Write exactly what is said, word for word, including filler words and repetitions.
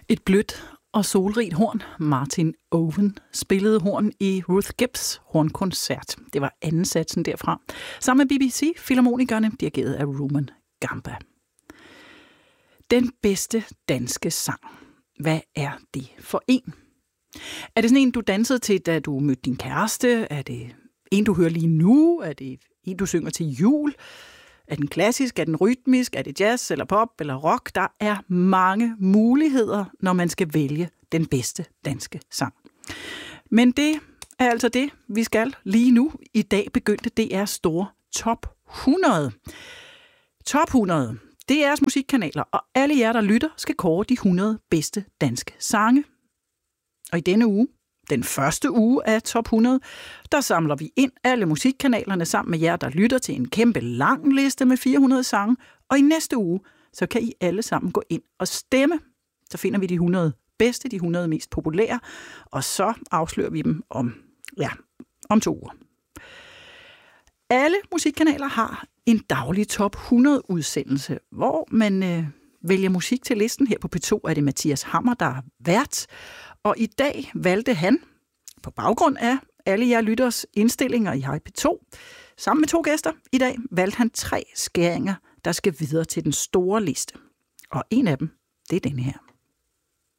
Et blødt og solrigt horn. Martin Owen spillede horn i Ruth Gibbs hornkoncert. Det var anden satsen derfra. Sammen med B B C-filharmonikerne, dirigeret af Rumen Gamba. Den bedste danske sang. Hvad er det for en? Er det sådan en, du dansede til, da du mødte din kæreste? Er det en, du hører lige nu? Er det en, du synger til jul? Er den klassisk? Er den rytmisk? Er det jazz eller pop eller rock? Der er mange muligheder, når man skal vælge den bedste danske sang. Men det er altså det, vi skal lige nu. I dag begyndte D R's store top hundrede. Top hundrede. D R's musikkanaler, og alle jer, der lytter, skal kåre de hundrede bedste danske sange. Og i denne uge, den første uge af top hundrede, der samler vi ind alle musikkanalerne sammen med jer, der lytter til en kæmpe lang liste med fire hundrede sange. Og i næste uge, så kan I alle sammen gå ind og stemme. Så finder vi de hundrede bedste, de hundrede mest populære, og så afslører vi dem om, ja, om to uger. Alle musikkanaler har en daglig top hundrede udsendelse, hvor man øh, vælger musik til listen. Her på P to er det Mathias Hammer, der er vært. Og i dag valgte han, på baggrund af alle jer lytters indstillinger i P to, sammen med to gæster i dag, valgte han tre skæringer, der skal videre til den store liste. Og en af dem, det er denne her.